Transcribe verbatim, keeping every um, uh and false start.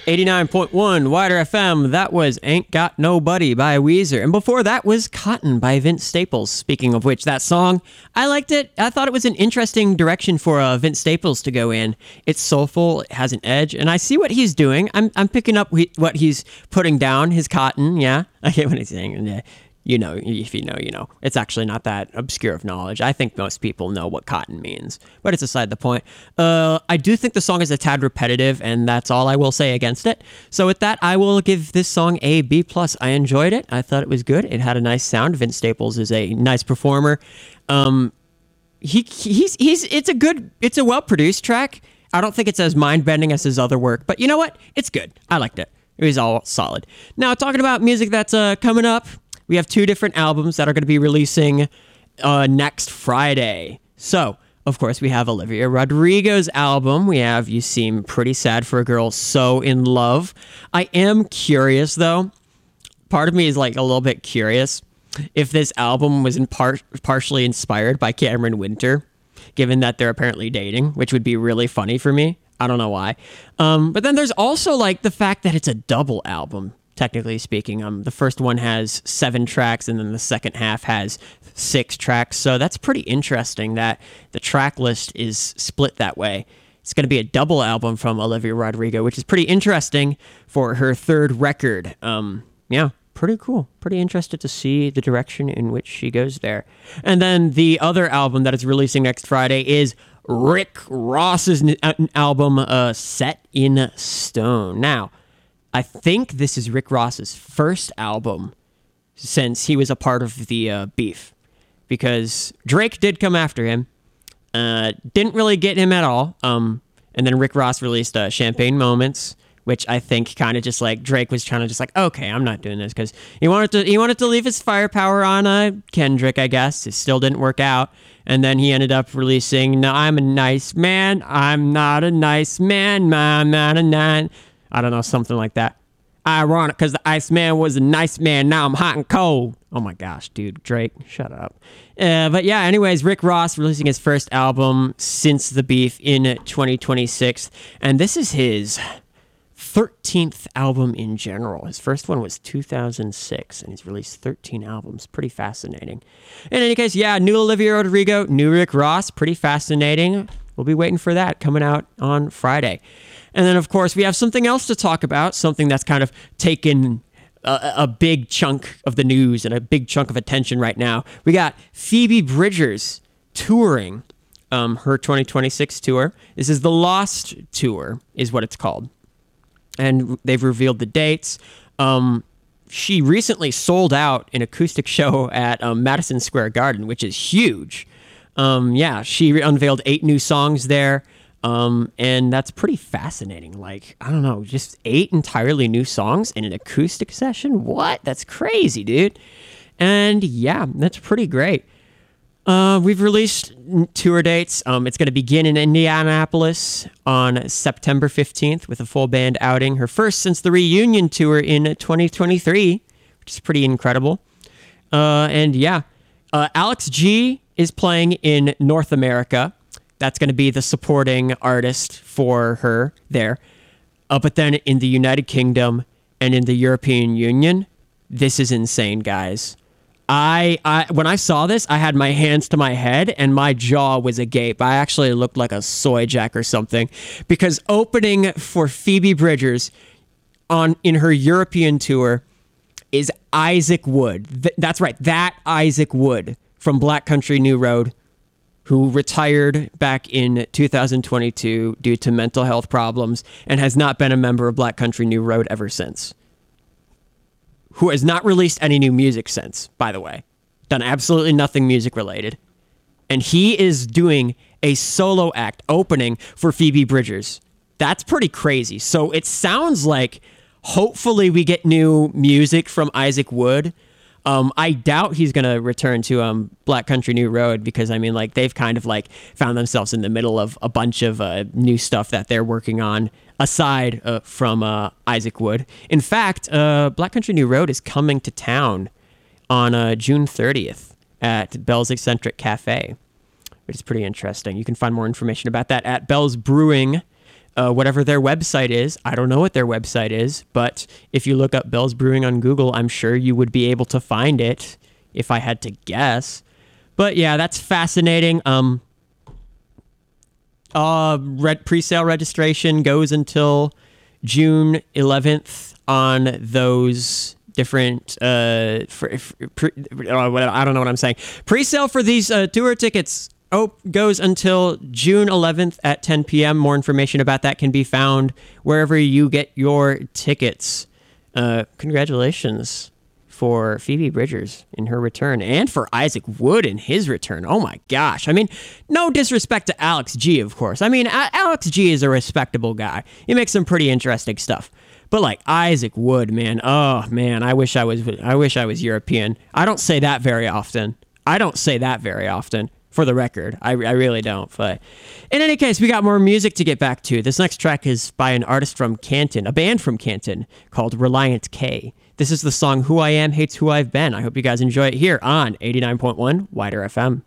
eighty-nine point one Wider F M, that was Ain't Got Nobody by Weezer. And before that was Cotton by Vince Staples. Speaking of which, that song, I liked it. I thought it was an interesting direction for uh, Vince Staples to go in. It's soulful, it has an edge, and I see what he's doing. I'm I'm picking up what he's putting down, his cotton, yeah. I get what he's saying, yeah. You know, if you know, you know. It's actually not that obscure of knowledge. I think most people know what cotton means, but it's aside the point. Uh, I do think the song is a tad repetitive, and that's all I will say against it. So with that, I will give this song a B plus. I enjoyed it. I thought it was good. It had a nice sound. Vince Staples is a nice performer. Um, he he's he's it's a good, it's a well produced track. I don't think it's as mind bending as his other work, but you know what? It's good. I liked it. It was all solid. Now talking about music that's uh, coming up. We have two different albums that are going to be releasing uh, next Friday. So, of course, we have Olivia Rodrigo's album. We have You Seem Pretty Sad for a Girl So in Love. I am curious, though. Part of me is like a little bit curious if this album was in part partially inspired by Cameron Winter, given that they're apparently dating, which would be really funny for me. I don't know why. Um, but then there's also like the fact that it's a double album. Technically speaking, um, the first one has seven tracks, and then the second half has six tracks. So that's pretty interesting that the track list is split that way. It's going to be a double album from Olivia Rodrigo, which is pretty interesting for her third record. Um, yeah, pretty cool. Pretty interested to see the direction in which she goes there. And then the other album that is releasing next Friday is Rick Ross's n- album, uh, Set in Stone. Now, I think this is Rick Ross's first album since he was a part of the uh, beef, because Drake did come after him, uh, didn't really get him at all, um, and then Rick Ross released uh, Champagne Moments, which I think kind of just like Drake was trying to just like, okay, I'm not doing this, because he wanted to he wanted to leave his firepower on uh, Kendrick, I guess. It still didn't work out, and then he ended up releasing No, I'm a Nice Man, I'm not a nice man, I'm not a nine. I don't know, something like that. Ironic, because the Iceman was a nice man. Now I'm hot and cold. Oh my gosh, dude. Drake, shut up. Uh, but yeah, anyways, Rick Ross releasing his first album since the beef in twenty twenty-six. And this is his thirteenth album in general. His first one was two thousand six, and he's released thirteen albums. Pretty fascinating. In any case, yeah, new Olivia Rodrigo, new Rick Ross. Pretty fascinating. We'll be waiting for that coming out on Friday. And then, of course, we have something else to talk about, something that's kind of taken a, a big chunk of the news and a big chunk of attention right now. We got Phoebe Bridgers touring um, her twenty twenty-six tour. This is the Lost Tour, is what it's called. And they've revealed the dates. Um, she recently sold out an acoustic show at um, Madison Square Garden, which is huge. Um, yeah, she unveiled eight new songs there. Um, and that's pretty fascinating. Like, I don't know, just eight entirely new songs in an acoustic session? What? That's crazy, dude. And yeah, that's pretty great. Uh, we've released tour dates. Um, it's going to begin in Indianapolis on September fifteenth with a full band outing. Her first since the reunion tour in twenty twenty-three, which is pretty incredible. Uh, and yeah, uh, Alex G is playing in North America. That's going to be the supporting artist for her there. Uh, but then in the United Kingdom and in the European Union, this is insane, guys. I, I when I saw this, I had my hands to my head and my jaw was agape. I actually looked like a soy jack or something, because opening for Phoebe Bridgers on in her European tour is Isaac Wood. Th- that's right, that Isaac Wood from Black Country New Road, who retired back in two thousand twenty-two due to mental health problems and has not been a member of Black Country New Road ever since. Who has not released any new music since, by the way. Done absolutely nothing music related. And he is doing a solo act opening for Phoebe Bridgers. That's pretty crazy. So it sounds like hopefully we get new music from Isaac Wood. Um, I doubt he's going to return to um, Black Country New Road, because, I mean, like, they've kind of, like, found themselves in the middle of a bunch of uh, new stuff that they're working on aside uh, from uh, Isaac Wood. In fact, uh, Black Country New Road is coming to town on uh, June thirtieth at Bell's Eccentric Cafe, which is pretty interesting. You can find more information about that at Bell's Brewing uh, whatever their website is. I don't know what their website is, but if you look up Bell's Brewing on Google, I'm sure you would be able to find it if I had to guess. But yeah, that's fascinating. Um, uh, red pre-sale registration goes until June eleventh on those different, uh, for, for, pre, I don't know what I'm saying. Pre-sale for these uh, tour tickets oh, goes until June eleventh at ten p.m. More information about that can be found wherever you get your tickets. Uh, congratulations for Phoebe Bridgers in her return, and for Isaac Wood in his return. Oh my gosh. I mean, no disrespect to Alex G, of course. I mean, a- Alex G is a respectable guy. He makes some pretty interesting stuff. But like Isaac Wood, man, oh man, I wish I was I wish I was European. I don't say that very often. I don't say that very often, for the record. I, I really don't. But in any case, we got more music to get back to. This next track is by an artist from Canton, a band from Canton called Reliant K. This is the song Who I Am Hates Who I've Been. I hope you guys enjoy it here on eighty-nine point one Wider F M.